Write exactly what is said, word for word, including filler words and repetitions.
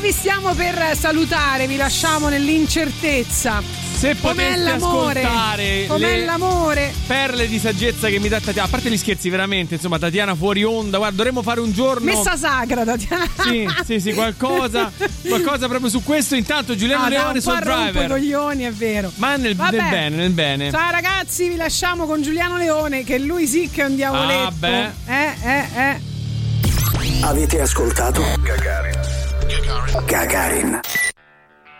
vi stiamo per salutare, vi lasciamo nell'incertezza. Se Com'è poteste l'amore? ascoltare Com'è le l'amore? perle di saggezza che mi dà Tatiana, a parte gli scherzi veramente, insomma Tatiana fuori onda, guarda, dovremmo fare un giorno Messa sacra, Tatiana. Sì, sì, sì, qualcosa qualcosa proprio su questo. Intanto Giuliano no, Leone sul driver. I coglioni, è vero. Ma nel, nel bene, nel bene. Ciao ragazzi, vi lasciamo con Giuliano Leone, che lui sì che è un diavoletto. Ah, beh. Eh, eh, eh. Avete ascoltato Gagarin. Gagarin.